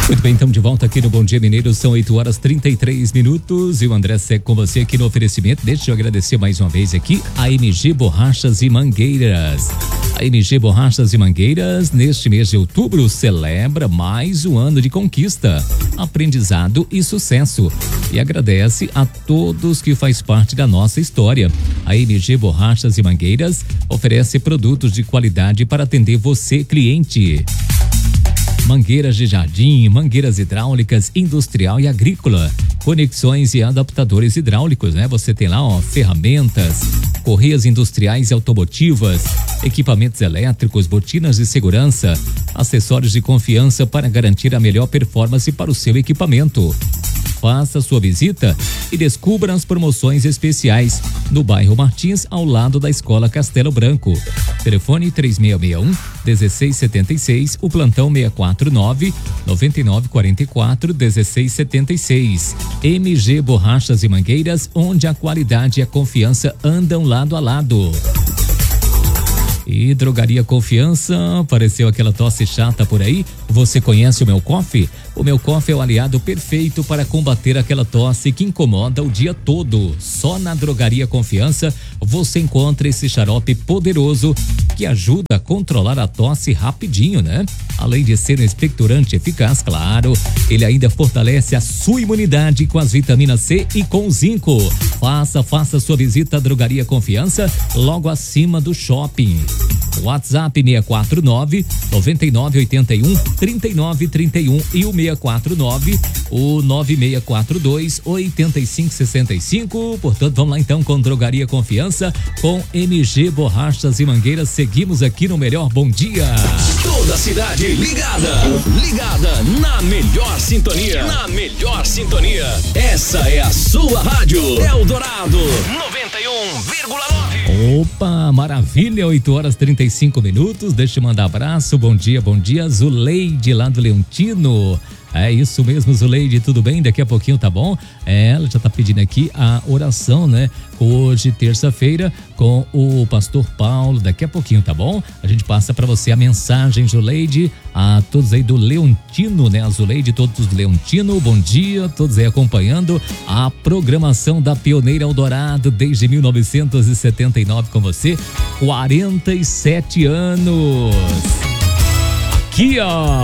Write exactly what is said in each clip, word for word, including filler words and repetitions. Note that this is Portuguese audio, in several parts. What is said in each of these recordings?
Muito bem, estamos de volta aqui no Bom Dia Mineiro, são oito horas e trinta e três minutos e o André segue com você aqui no oferecimento. Deixa eu agradecer mais uma vez aqui a M G Borrachas e Mangueiras. A M G Borrachas e Mangueiras, neste mês de outubro, celebra mais um ano de conquista, aprendizado e sucesso e agradece a todos que faz parte da nossa história. A M G Borrachas e Mangueiras oferece produtos de qualidade para atender você, cliente. Mangueiras de jardim, mangueiras hidráulicas, industrial e agrícola, conexões e adaptadores hidráulicos, né? Você tem lá, ó, ferramentas, correias industriais e automotivas, equipamentos elétricos, botinas de segurança, acessórios de confiança para garantir a melhor performance para o seu equipamento. Faça sua visita e descubra as promoções especiais no bairro Martins, ao lado da Escola Castelo Branco. Telefone três seis seis um, um seis sete seis, o plantão seis quatro nove, nove nove quatro quatro, um seis sete seis. M G Borrachas e Mangueiras, onde a qualidade e a confiança andam lado a lado. E Drogaria Confiança, apareceu aquela tosse chata por aí? Você conhece o Meu Coffee? O Meu Coffee é o aliado perfeito para combater aquela tosse que incomoda o dia todo. Só na Drogaria Confiança você encontra esse xarope poderoso que ajuda a controlar a tosse rapidinho, né? Além de ser um expectorante eficaz, claro, ele ainda fortalece a sua imunidade com as vitaminas C e com zinco. Faça, faça sua visita à Drogaria Confiança, logo acima do shopping. WhatsApp seis quatro nove, nove nove oito um, três nove três um e o seis quatro nove, o nove seis quatro dois, oito cinco seis cinco. Portanto, vamos lá então com Drogaria Confiança, com M G Borrachas e Mangueiras. Seguimos aqui no melhor Bom Dia. Toda a cidade ligada, ligada na melhor sintonia, na melhor sintonia. Essa é a sua rádio Eldorado noventa e um vírgula nove. Opa, maravilha, oito horas e trinta e cinco minutos. Deixa eu mandar abraço, bom dia, bom dia, Zuleide lá do Leontino. É isso mesmo, Zuleide, tudo bem? Daqui a pouquinho, tá bom? É, ela já tá pedindo aqui a oração, né? Hoje, terça-feira, com o pastor Paulo, daqui a pouquinho, tá bom? A gente passa pra você a mensagem, Zuleide, a todos aí do Leontino, né? A Zuleide, todos do Leontino, bom dia, todos aí acompanhando a programação da Pioneira Eldorado desde mil novecentos e setenta e nove com você, quarenta e sete anos. Aqui, ó.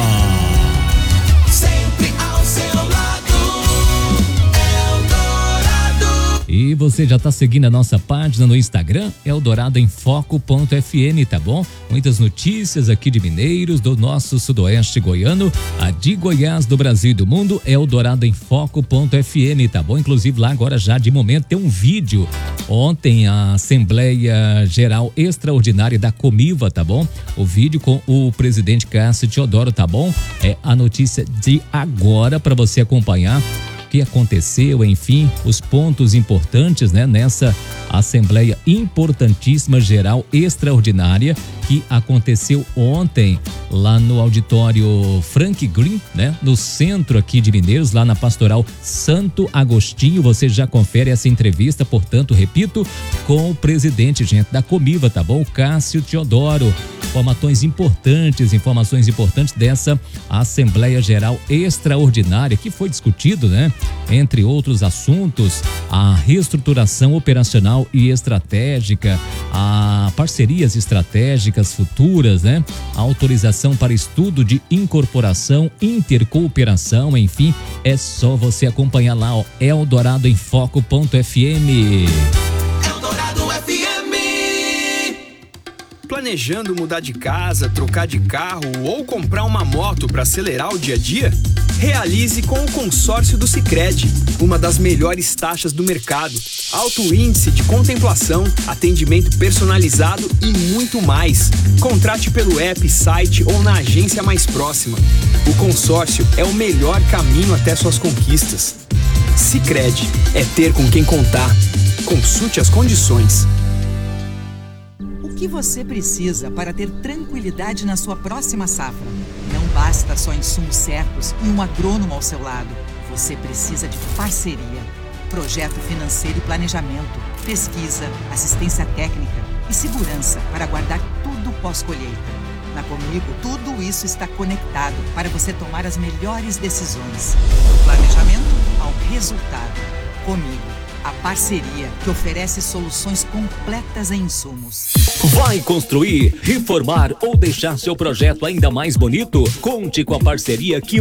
E você já está seguindo a nossa página no Instagram, Eldorado em Foco ponto F M, tá bom? Muitas notícias aqui de mineiros, do nosso sudoeste goiano, a de Goiás, do Brasil e do mundo, Eldorado em Foco ponto F M, tá bom? Inclusive lá agora já de momento tem um vídeo. Ontem a Assembleia Geral Extraordinária da Comiva, tá bom? O vídeo com o presidente Cássio Teodoro, tá bom? É a notícia de agora para você acompanhar que aconteceu, enfim, os pontos importantes, né, nessa Assembleia importantíssima geral extraordinária que aconteceu ontem lá no auditório Frank Green, né, no centro aqui de Mineiros, lá na Pastoral Santo Agostinho. Você já confere essa entrevista, portanto, repito, com o presidente, gente, da Comiva, tá bom? Cássio Teodoro. Informações importantes, informações importantes dessa Assembleia Geral Extraordinária que foi discutido, né? Entre outros assuntos, a reestruturação operacional e estratégica, a parcerias estratégicas futuras, né? A autorização para estudo de incorporação, intercooperação, enfim, é só você acompanhar lá, ó, Eldorado em Foco ponto F M. Eldorado F M. Planejando mudar de casa, trocar de carro ou comprar uma moto para acelerar o dia a dia? Realize com o consórcio do Sicredi, uma das melhores taxas do mercado, alto índice de contemplação, atendimento personalizado e muito mais. Contrate pelo app, site ou na agência mais próxima. O consórcio é o melhor caminho até suas conquistas. Sicredi é ter com quem contar. Consulte as condições. O que você precisa para ter tranquilidade na sua próxima safra? Não basta só insumos certos e um agrônomo ao seu lado. Você precisa de parceria, projeto financeiro e planejamento, pesquisa, assistência técnica e segurança para guardar tudo pós-colheita. Na Comigo, tudo isso está conectado para você tomar as melhores decisões. Do planejamento ao resultado. Comigo, a parceria que oferece soluções completas em insumos. Vai construir, reformar ou deixar seu projeto ainda mais bonito? Conte com a parceria que